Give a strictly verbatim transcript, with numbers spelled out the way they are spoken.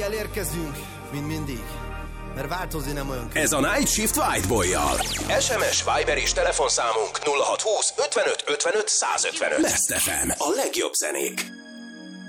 elérkezünk, mint mindig. Mert változni nem olyan könnyű. Ez a Night Shift Whiteboy-jal. es em es, Viber és telefonszámunk nulla hat húsz ötvenöt ötvenöt százötvenöt. Best ef em, a legjobb zenék.